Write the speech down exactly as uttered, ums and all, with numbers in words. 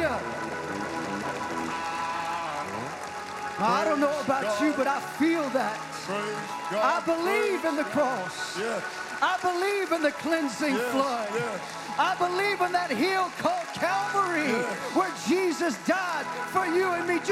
Hallelujah. I don't know about God. you, but I feel that. Praise God. I believe Praise in the cross. Yes. I believe in the cleansing Yes. flood. Yes. I believe in that hill called Calvary, Yes. where Jesus died for you and me.